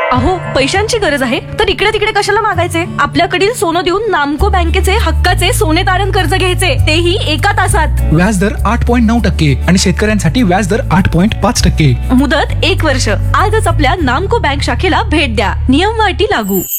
अहो, पैशांची गरज आहे तर इकडे तिकडे कशाला मागायचे? आपल्याकडील सोनं देऊन नामको बँकेचे हक्काचे सोने तारण कर्ज घ्यायचे, तेही 1 तासात. व्याजदर 8.9% आणि शेतकऱ्यांसाठी व्याजदर 8.5%. मुदत 1 वर्ष. आजच आपल्या नामको बँक शाखेला भेट द्या. नियम व अटी लागू.